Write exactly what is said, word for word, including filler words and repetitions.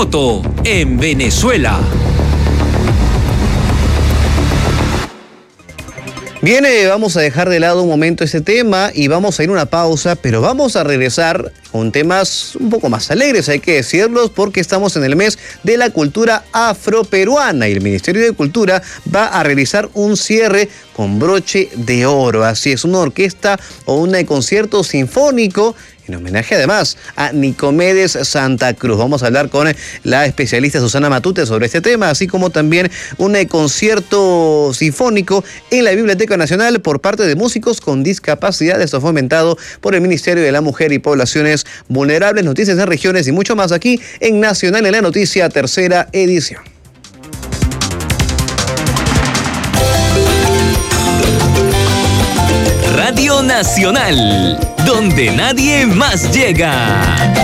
terremoto en Venezuela. Bien, eh, vamos a dejar de lado un momento ese tema y vamos a ir a una pausa, pero vamos a regresar con temas un poco más alegres, hay que decirlos, porque estamos en el mes de la cultura afroperuana y el Ministerio de Cultura va a realizar un cierre con broche de oro. Así es, una orquesta o un concierto sinfónico en homenaje además a Nicomedes Santa Cruz. Vamos a hablar con la especialista Susana Matute sobre este tema, así como también un concierto sinfónico en la Biblioteca Nacional por parte de músicos con discapacidad. Esto fue fomentado por el Ministerio de la Mujer y Poblaciones Vulnerables. Noticias en regiones y mucho más aquí en Nacional en la Noticia, tercera edición. Radio Nacional, donde nadie más llega.